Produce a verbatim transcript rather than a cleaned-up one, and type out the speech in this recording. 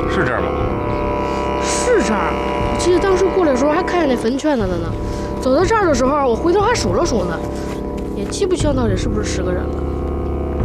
是这儿吗？ 是这儿。我记得当时过来的时候还看见那坟圈子了呢。走到这儿的时候，我回头还数了数呢，也记不清到底是不是十个人了。